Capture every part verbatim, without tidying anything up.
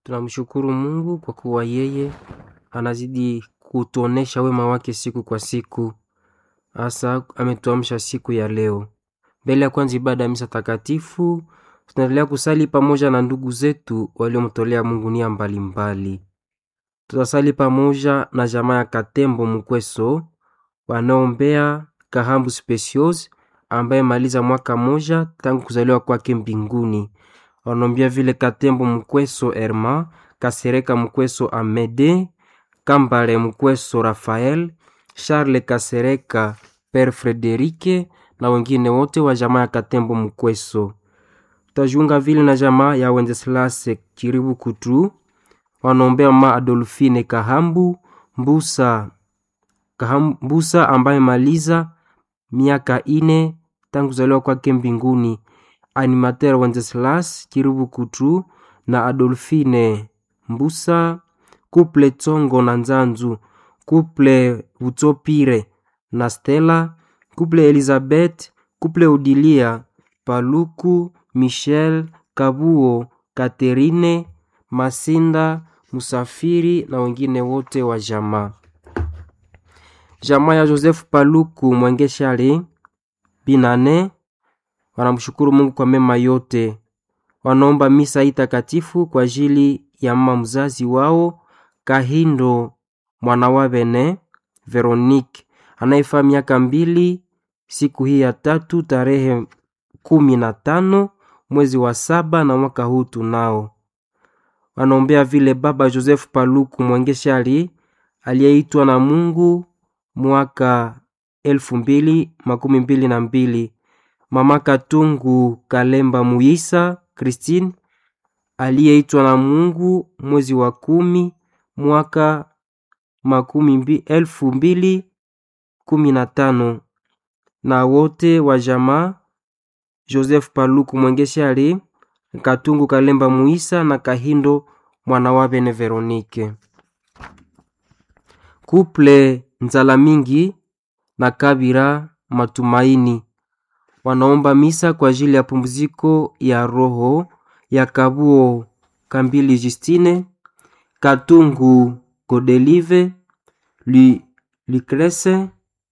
Tunamshukuru Mungu kwa kuwa yeye anazidi kutuonesha wema wake siku kwa siku. Hasa ametuamsha siku ya leo. Mbele ya kwanza ibada ya misa takatifu, tunaendelea kusali pamoja na ndugu zetu waliomtolea Mungu nia mbalimbali. Tutasali pamoja na jamaa ya Katembo Mkweso wanaombea Kahambu Specios ambaye maliza mwaka moja tangu kuzaliwa kwake mbinguni. Wanaombea vile Katembo Mkweso Erma, Kasereka Mkweso Amede, Kambale Mkweso Rafael, Charles Kasereka Père Frederike na wengine wote wa jamaa ya Katembo Mkweso. Tutajiunga vile na jamaa ya Wenceslas Kiribu Kutu, wanaombea ma Adolfine Kahambu Mbusa Kahambusa ambaye maliza miaka ine tangu kuzaliwa kwake mbinguni. Animateur Wenceslas Kiribu Kutu na Adolfine Mbusa, couple Tsongo na Nzanzu, couple Utopire na Stella, couple Elizabeth, couple Odilia, Paluku, Michel, Kabuo, Katerine, Masinda, Musafiri na wengine wote wa jamaa. Jamaa ya Joseph Paluku Mwengeshali Binane wanamshukuru Mungu kwa mema yote. Wanaomba misa hii takatifu kwa ajili ya mama mzazi wao Kahindo mwana wa Bene Veronique anayefaa miaka mbili siku hii ya tatu tarehe kumi na tano mwezi wa saba na mwaka huu tunao. Wanaombea vile baba Joseph Paluku Mwengeshali aliyeitwa na Mungu mwaka elfu mbili makumi mbili na mbili. Mama Katungu Kalemba Muisa Christine aliyeitwa na Mungu mwezi wa kumi mwaka makumi mbi, elfu mbili kumi na tano, na wote wa jamaa Joseph Paluku Mwengeshali, Katungu Kalemba Muisa na Kahindo mwana wa Bene Veronique. Couple Nzala Mingi na Kabira Matumaini wanaomba misa kwa ajili ya pumziko ya roho ya Kabuo Kambili Justine, Katungu Godelive, Lu, Lucrece,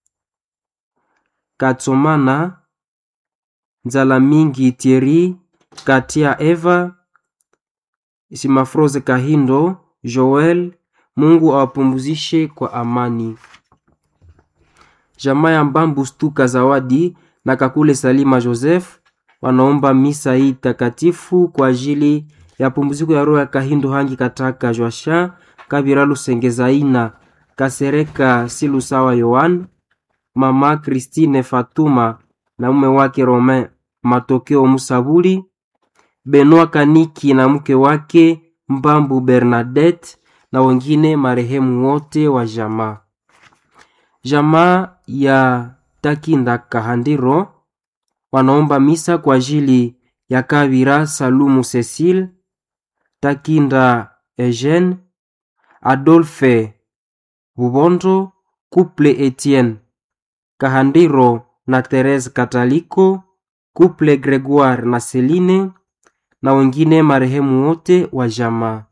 Katsomana, Nzala Mingi Thierry, Katia Eva, Simafroze Kahindo, Joel. Mungu awapumzishe kwa amani. Jamaa ya Mbambu Stuka Zawadi na Kakule Salima Joseph wanaomba misa hii takatifu kwa ajili ya pumziko ya roho ya Kahindo Hangi Kataka Joasha, Kabira Lusengezaina, Kasereka Silusawa Yohan, mama Christine Fatuma na mume wake Romain Matokeo Musabuli, Benoit Kaniki na mke wake Mbambu Bernadette na wengine marehemu wote wa jamaa. Jamaa ya Takinda Kahandiro wanaomba misa kwa ajili ya Kabira Salumu Cecile, Takinda Eugene, Adolphe Bubondo, couple Etienne Kahandiro na Therese Kataliko, couple Gregoire na Celine na wengine marehemu wote wa jamaa.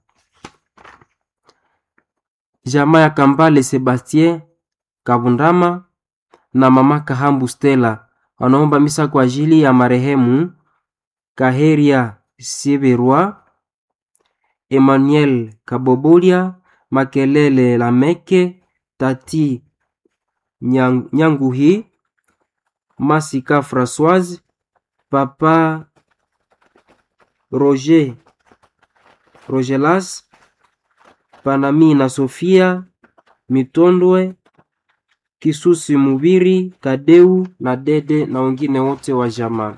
Jamaa ya Kambale Sebastien Kabundama na mama Kahambu Stella wanaomba misa kwa ajili ya marehemu Kaheria Siberwa, Emmanuel Kabobolia, Makelele Lameke, Tati Nyang, Nyanguhi, Masika Françoise, Papa Roger Rogelas, Panami na Sofia Mitondwe, Kisusi Mubiri, Kadeu na Dede na wengine wote wa jamaa.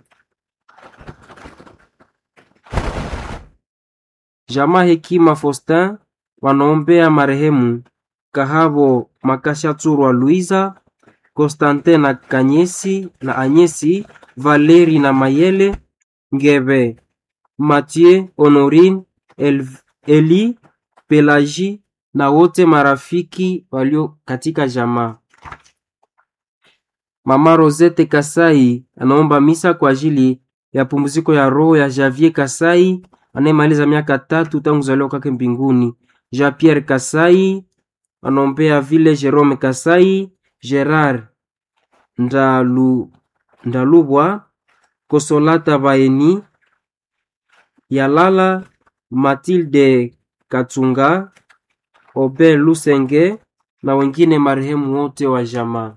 Jamaa Hekima Faustin wanaombea marehemu Kahabo Makasha Tsurwa Luiza, Constantin na Kanyesi na Anyesi, Valeri na Mayele, Ngebe, Mathieu, Honorine, El, Eli, Pelagie na wote marafiki walio katika jamaa. Mama Rosette Kasai anaomba misa kwa ajili ya pumziko ya roho ya Javier Kasai anayemaliza miaka tatu tangu kuzaliwa kwake mbinguni. Jean Pierre Kasai wanaombea vile Jerome Kasai, Gerard Ndalu Ndalubwa, Kosolata Baeni, Yalala, Matilde Katsunga, Obe Lusenge na wengine marehemu wote wa jamaa.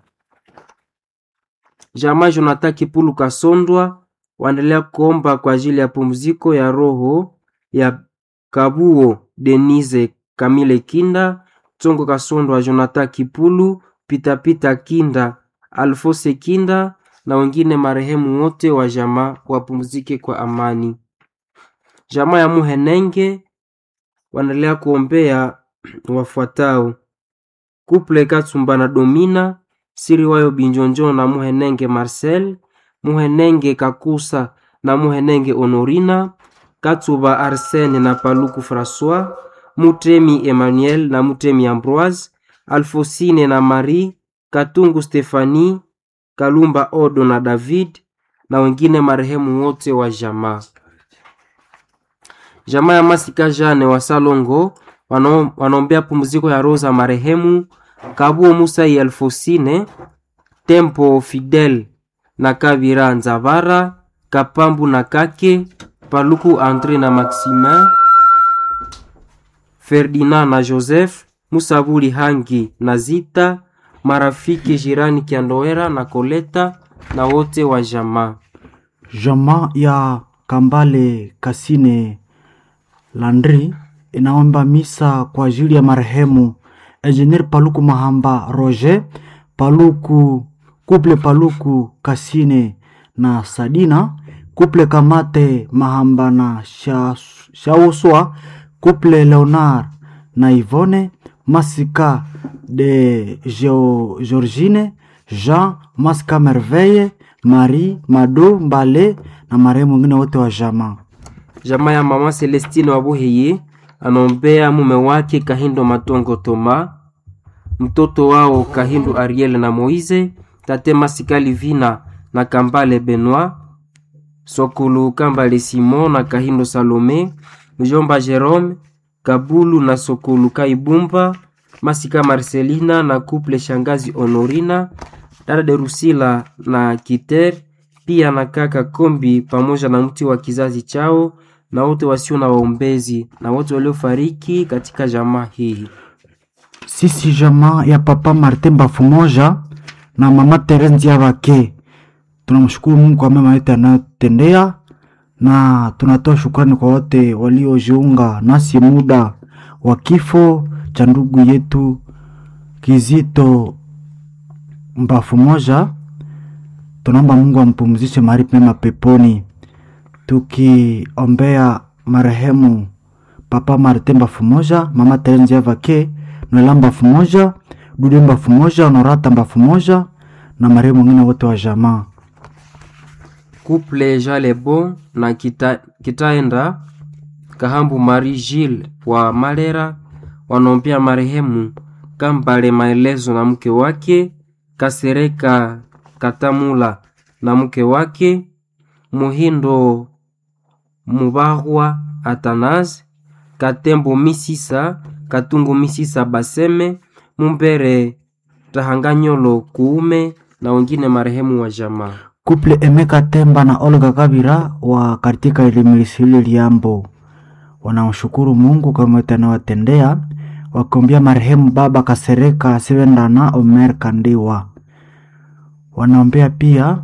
Jamaa Jonathan Kipulu Kasondwa waendelea kuomba kwa ajili ya pumziko ya roho ya Kabuo Denise Kamile Kinda, Tsongo Kasondwa, Jonathan Kipulu, Pita Pita Kinda, Alfose Kinda na wengine marehemu wote wa jamaa wapumzike kwa amani. Jamaa ya Muhenenge wanaendelea kuombea wafuatao: Couple Katsumba na Domina, Siri Wayo Binjonjo na Muhenenge Marcel, Muhenenge Kakusa na Muhenenge Honorina, Katsuba Arsene na Paluku François, Mutemi Emmanuel na Mutemi Ambroise, Alfosine na Marie, Katungu Stefani, Kalumba Odo na David na wengine marehemu wote wa jamaa. Jamaa ya Masika Jane wa Salongo wanaombea pumziko ya roza marehemu Kabuo Musa ya Alfosine, Tempo Fidel na Kabira Nzavara, Kapambu na Kake, Paluku Andre na Maximin, Ferdinand na Joseph, Musabuli Hangi na Zita, marafiki jirani Kiandoera na Koleta na wote wa jamaa. Jamaa ya Kambale Kasine Landry inaomba misa kwa ajili ya marehemu Engineer Paluku Mahamba Roger, Paluku Couple Paluku Kasine na Sadina, Couple Kamate Mahamba na Shauswa, Couple Leonard na Yvonne, Masika de Geo, Georgine, Jean, Masika Merveille, Marie, Mado, Mbale na marehemu wengine wote wa jamaa. Jamaa ya Mama Celestine Wabuheye anombea mume wake Kahindo Matongo Toma, mtoto wao Kahindo Ariel na Moize, tate Masika Livina na Kambale Benoit, Sokulu Kambale Simon na Kahindo Salome, mjomba Jerome Kabulu na Sokulu Kaibumba, Masika Marcelina na couple shangazi Honorina, dada Derusila na Kiter, pia na kaka Kombi pamoja na mti wa kizazi chao na wote wasio na waombezi na wote waliofariki katika jamaa hii. Sisi jamaa ya Papa Martin Bafumoja na Mama Terence Yabake tunamshukuru Mungu kwa mema yote anayotendea, na tunatoa shukrani kwa wote waliojiunga nasi muda wa kifo cha ndugu yetu Kizito Bafumoja. Tunaomba Mungu ampumzishe mahali pema peponi, tukiombea marehemu Papa Martin Bafumoja, Mama Terence Yabake, Noela Bafumoja, Dudu Bafumoja, Norata Bafumoja na marehemu wengine wote wa jamaa. Couple Jalebo na kita, Kitaenda Kahambu Marie Gilles wa Malera wanaombea marehemu Kambale Maelezo na mke wake, Kasereka Katamula na mke wake, Muhindo Mubahwa Atanas, Katembo Misisa, Katungu Misisa Baseme, Mumbere Tahanganyolo Kuume na wengine marehemu wa jamaa. Couple Emeka Temba na Olga Kabira wa katika Ilimilisili Liambo wanamshukuru Mungu kwa mema anayowatendea, wakombea marehemu baba Kasereka Sewenda na Omer Kandiwa. Wanaombea pia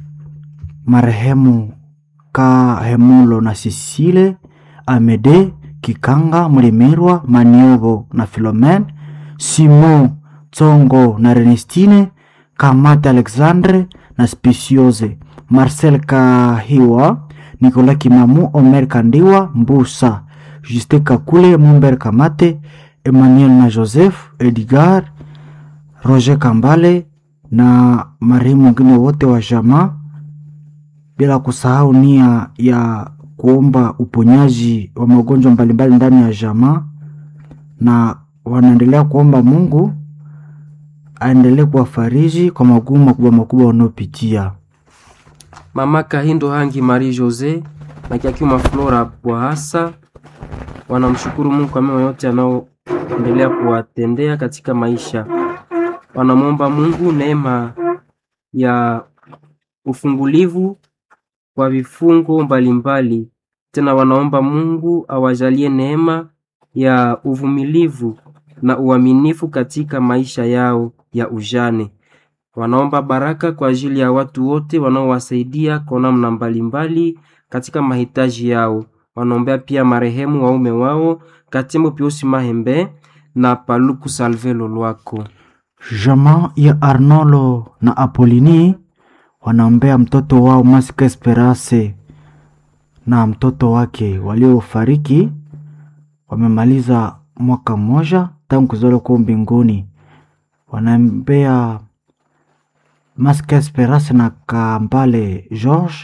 marehemu Kahemulo na Sisile, Amede Kikanga, Mulimirwa, Maniobo na Filomen, Simo Tsongo na Renestine, Kamate Alexandre na Speciose, Marcel Kahiwa, Nicolas Kimamu, Omer Kandiwa, Mbusa, Juste Kakule, Mumber Kamate, Emmanuel na Joseph, Edgar, Roger Kambale na marehemu wengine wote wa jamaa, bila kusahau nia ya kuomba uponyaji wa magonjwa mbalimbali ndani ya jamaa, na wanaendelea kuomba Mungu aendelee kuwafariji kwa magumu makubwa makubwa wanaopitia. Mama Kahindo Hangi Marie Jose na Kiakima Flora Bwahasa. Wanamshukuru Mungu kwa mema yote anayoendelea kuwatendea katika maisha. Wanamwomba Mungu neema ya ufungulivu kwa vifungo mbalimbali. Tena wanaomba Mungu awajalie neema ya uvumilivu na uaminifu katika maisha yao ya ujane. Wanaomba baraka kwa ajili ya watu wote wanaowasaidia kwa namna mbalimbali katika mahitaji yao. Wanaombea pia marehemu waume wao Katembo Piusi Mahembe na Paluku Salve Lolwako. Jamaa ya Arnolo na Apolini wanaombea mtoto wao Masika Esperance na mtoto wake waliofariki. Wamemaliza mwaka mmoja tangu kuzaliwa kwa mbinguni. Wanaombea Masika Esperance na Kambale George,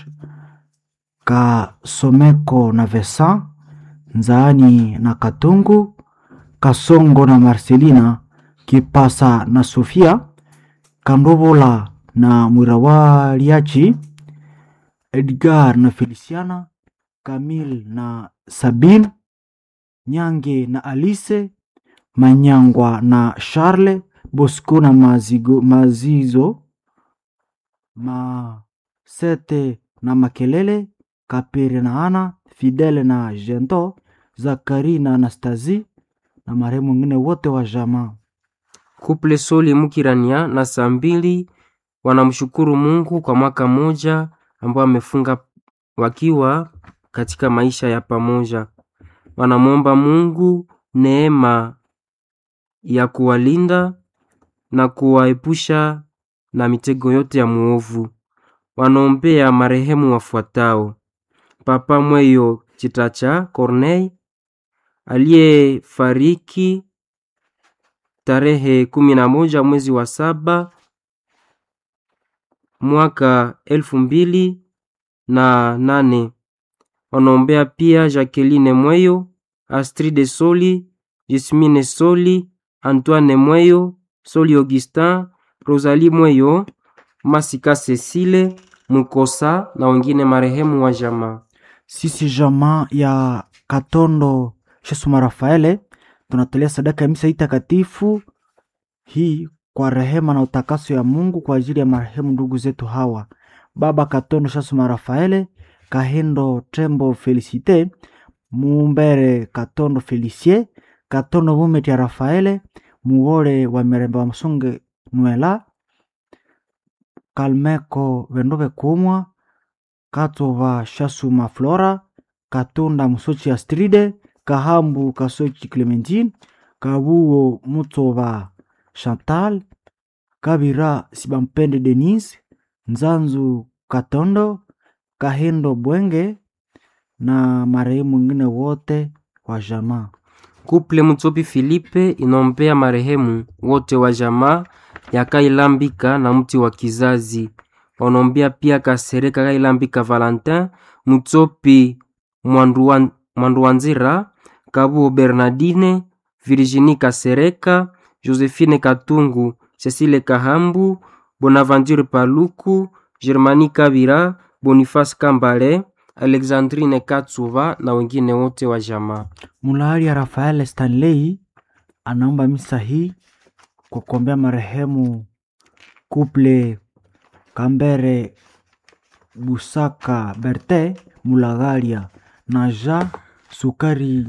Kasomeko na Vincent, Nzaani na Katungu, Kasongo na Marcelina, Kipasa na Sofia, Kandobola na Mwirawaliachi, Edgar na Feliciana, Camille na Sabine, Nyange na Alice, Manyangwa na Charles, Bosco na Mazigo, Mazizo, Masete na Makelele, Kapere na Ana, Fidele na Jento, Zakari na Anastasie na marehemu wengine wote wa jamaa. Kuple Soli Mukirania na Sambili wanamshukuru Mungu kwa mwaka moja ambao amefunga wakiwa katika maisha ya pamoja. Wanamwomba Mungu neema ya kuwalinda na kuwaepusha na mitego yote ya muovu. Wanaombea marehemu wafuatao: Papa Mweyo Chitacha Corneille aliyefariki tarehe kumi na moja mwezi wa saba mwaka elfu mbili na nane. Wanaombea pia Jacqueline Mweyo, Astride Soli, Jesmine Soli, Antoine Mweyo, Soli Augustin, Rosalie Mweyo, Masika Cecile, Mukosa na wengine marehemu wa jamaa. Sisi jamaa ya Katondo Shesuma Rafaele tunatolea sadaka ya misa hii takatifu hii kwa rehema na utakaso ya Mungu kwa ajili ya marehemu ndugu zetu hawa: Baba Katondo Shesuma Rafaele, Kahendo Tembo Felicite, Mumbere Katondo Felicie, Katondo Mumeti ya Rafaele, Muwole wa Miremba wa Msonge Nuela, Kalmeko Vendove Kumwa, Katova Shasuma Flora, Katunda Musochi Astride, Kahambu Kasochi Clementine, Kabuo Mutova Chantal, Kabira Sibampende Denise, Nzanzu Katondo, Kahendo Bwenge na marehemu wengine wote wa jamaa. Kuple Mutsopi Filipe inombea marehemu wote wa jamaa ya Kailambika na mti wa kizazi. Wanombea pia Kasereka Kailambika Valentin, Mutsopi Mwanduan, Mwanduanzira, Kabu Bernardine, Virginie Kasereka, Josephine Katungu, Cecile Kahambu, Bonaventure Paluku, Germani Kabira, Boniface Kambale, Alexandrine Katsuva na wengine wote wa jamaa. Mulari ya Rafael Stanley anaomba misa hii kwa kuombea marehemu Kuple Kambere Busaka Berte Mulagaria na Ja Sukari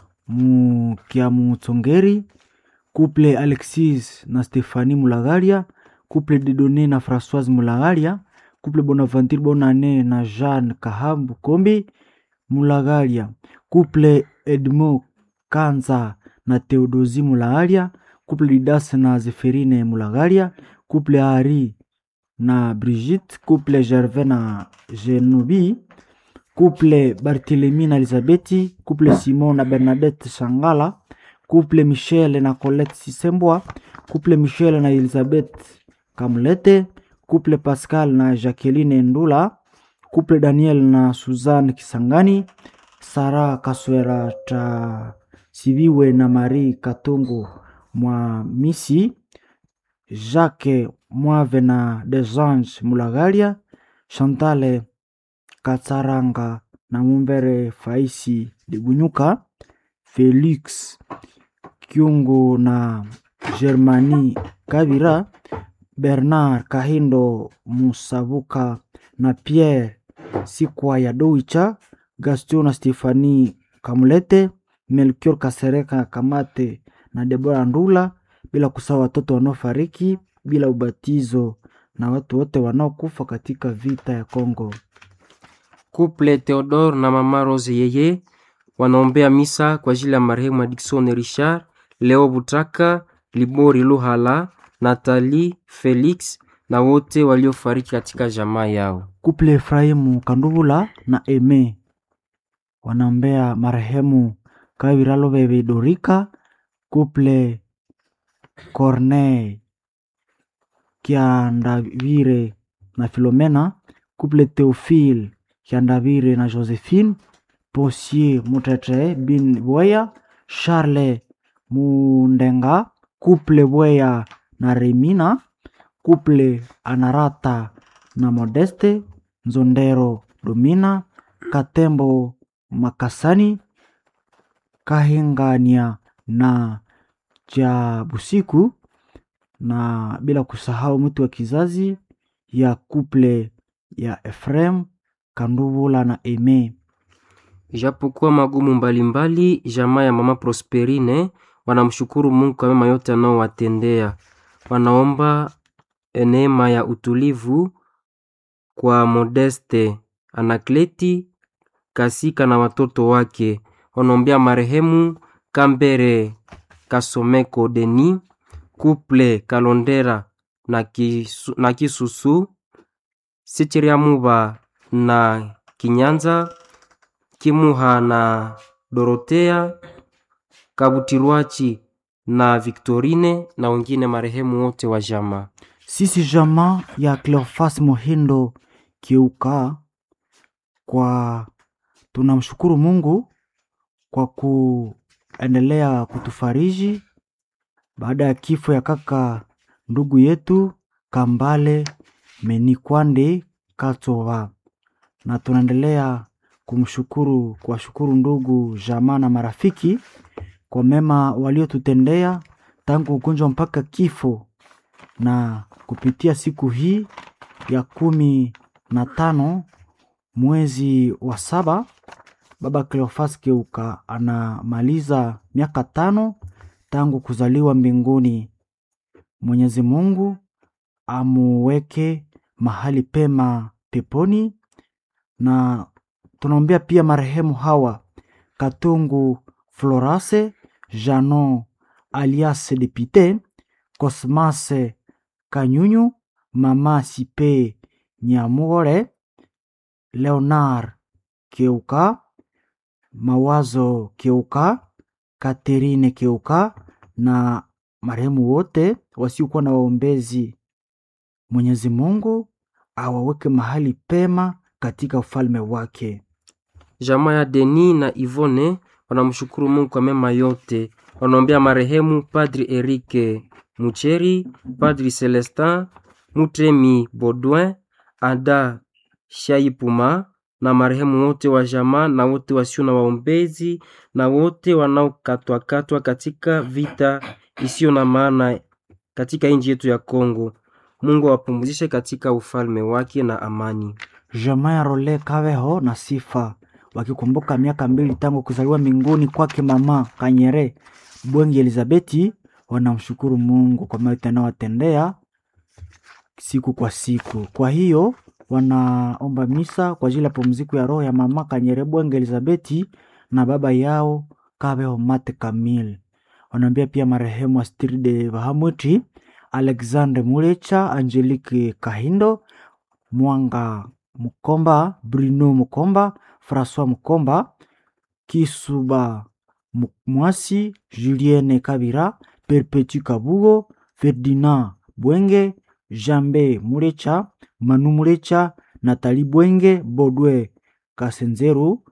Mukiamutsongeri, Kuple Alexis na Stefani Mulagaria, Kuple Didone na Françoise Mulagaria, Kuple Bonaventure Bonane na Jean Kahambu Kombi Mulagaria, Kuple Edmo Kanza na Theodosi Mulagaria, Kuple Didas na Zeferine Mulagaria, Kuple Ari na Brigitte, Kuple Gervais na Genobi, Kuple Barthélemy na Elizabeti, Kuple Simon na Bernadette Shangala, Kuple Michel na Colette Sisembwa, Kuple Michel na Elizabeth Kamulete, Kuple Pascal na Jacqueline Ndula, Kuple Daniel na Suzanne Kisangani, Sara Kaswera ta Sibiwe na Marie Katungu mwa Misi, Jacques Mwave na Desange Mulagaria, Chantale Katsaranga na Mumbere Faisi Digunyuka, Felix Kyungu na Germani Kabira, Bernard Kahindo Musabuka na Pierre Sikwa ya Doicha, Gaston na Stefani Kamulete, Melchior Kasereka Kamate na Deborah Ndula, bila kusahau watoto wanaofariki bila ubatizo na watu wote wanaokufa katika vita ya Kongo. Couple Theodore na mama Rose Yeye wanaombea misa kwa ajili ya marehemu Dickson Richard, Leo Butaka, Libori Luhala, Nathalie Felix na wote waliofariki katika jamaa yao. Couple Efraimu Kandubula na Eme wanaombea marehemu Kawiralo Bebe Dorika, Couple Corneille Kiandavire na Filomena, Couple Theophile Kiandavire na Josephine, Posier Mutete Bin Boya, Charles Mundenga, Couple Boya na Remina, Couple Anarata na Modeste, Nzondero Domina, Katembo Makasani, Kahingania na Jabusiku, na bila kusahau mtu wa kizazi ya Couple ya Efrem Kanduvula na Eme. Japokuwa magumu mbalimbali, jamaa ya mama Prosperine wanamshukuru Mungu kwa mema yote anaowatendea. Wanaomba neema ya utulivu kwa Modeste Anakleti Kasika na watoto wake. Wanaombea marehemu Kambere Kasomeko Deni, Couple Kalondera na, kisu, na Kisusu, Sichiriamuba na Kinyanza, Kimuha na Dorotea, Kabutirwachi na Victorine na wengine marehemu wote wa jamaa. Sisi jamaa ya Cleophas Mohindo Kiuka, kwa tunamshukuru Mungu kwa kuendelea kutufariji baada ya kifo ya kaka ndugu yetu Kambale Menikwande Katova, na tunaendelea kumshukuru kwa shukuru ndugu jamaa na marafiki kwa mema waliotutendea tangu ugonjwa mpaka kifo. Na kupitia siku hii ya kumi na tano mwezi wa saba, baba Cleophas Keuka anamaliza miaka tano tangu kuzaliwa mbinguni. Mwenyezi Mungu amuweke mahali pema peponi. Na tunaombea pia marehemu hawa: Katungu Florase Janon alias Depite, Cosmas Kanyunyu, mama Sipe Nyamure, Leonard Keuka, Mawazo Keuka, Katerine Keuka na marehemu wote wasiokuwa na waombezi. Mwenyezi Mungu awaweke mahali pema katika ufalme wake. Jamaa ya Deni na Ivone wanamshukuru Mungu kwa mema yote. Wanaombea marehemu Padri Erike Mucheri, Padri Celestin Mutremi Baudouin, Ada Shaipuma na marehemu wote wa jamaa na wote wasio na waombezi na wote wanaokatwa katwa katika vita isiyo na maana katika nchi yetu ya Kongo. Mungu awapumzishe katika ufalme wake na amani. Jamaa ya Role Kaveho na Sifa wakikumbuka miaka mbili tangu kuzaliwa mbinguni kwake mama Kanyere Bwengi Elizabeti, wanamshukuru Mungu kwa mema anayowatendea siku kwa siku. Kwa hiyo wanaomba misa kwa ajili ya pumziko ya roho ya mama Kanyere Bwengi Elizabeti na baba yao Kaveho Mate Kamil. Wanaambia pia marehemu Astride Bahamwiti, Alexandre Mulecha, Angelique Kahindo, Mwanga Mukomba, Bruno Mukomba, François Mukomba, Kisuba Mwasi, Julienne Kabira, Perpetu Kabugo, Ferdinand Bwenge, Jambe Mulecha, Manu Mulecha, Nathalie Bwenge, Bodwe Kasenzeru,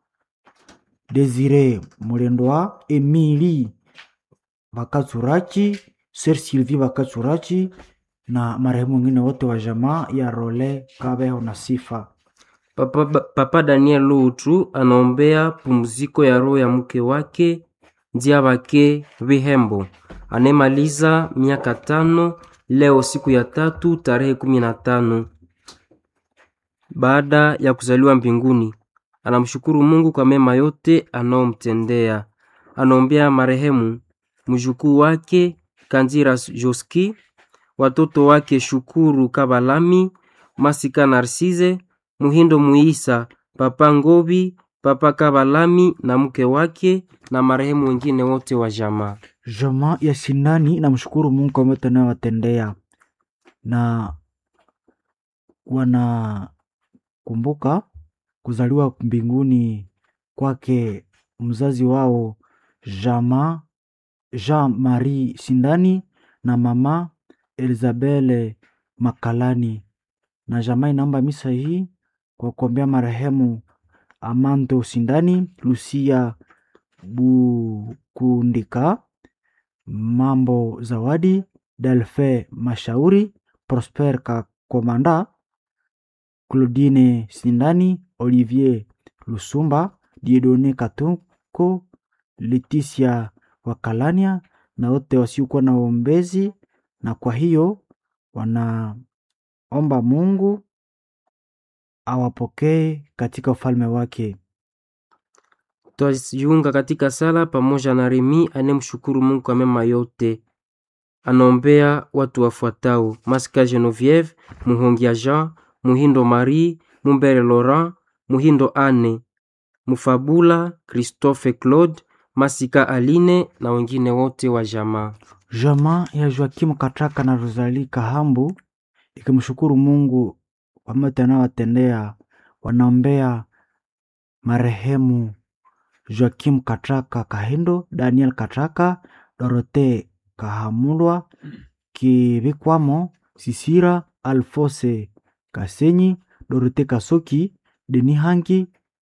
Desire Mulendoa, Emily Bakatsurachi, Sir Sylvie Bakatsurachi na marehemu wengine wote wa jamaa ya Role Kabeho na Sifa. Papa, Papa Daniel Lutu anaombea pumziko ya roho ya mke wake Ndia Bake Vihembo anemaliza miaka tano leo siku ya tatu tarehe kumi na tano baada ya kuzaliwa mbinguni. Anamshukuru Mungu kwa mema yote anaomtendea. Anaombea marehemu mjukuu wake Kanzira Joski, watoto wake Shukuru Kabalami, Masika Narsize, Muhindo Muisa, Papa Ngobi, Papa Kabalami na mke wake na marehemu wengine wote wa jamaa. Jamaa ya Sinani na mshukuru Mungu kwa yote anayowatendea, na wanakumbuka kuzaliwa mbinguni kwake mzazi wao Jama Jean Marie Sindani na mama Elizabeth Makalani. Na jamaa inaomba misa hii kwa kuombea marehemu Amando Sindani, Lucia Bukundika, Mambo Zawadi, Delfe Mashauri, Prosper Kakomanda, Claudine Sindani, Olivier Lusumba, Diedone Katunko, Leticia Wakalania na wote wasiokuwa na uombezi. Na kwa hiyo wanaomba Mungu awapokee katika ufalme wake. Twajiunga katika sala pamoja na Remi anemshukuru Mungu kwa mema yote. Anombea watu wafuatao: Masika Genevieve, Muhongia Jean, Muhindo Marie, Mumbere Laurent, Muhindo Anne, Mufabula Christophe Claude, Masika Aline na wengine wote wa jamaa. Jamaa ya Joakim Katraka na Rosalie Kahambu ikimshukuru Mungu kwa yote anayowatendea. Wanaombea marehemu Joakim Katraka Kahindo, Daniel Katraka, Dorote Kahamulwa Kibikwamo, Sisira Alfose Kasenyi, Dorote Kasoki, Deni Hangi,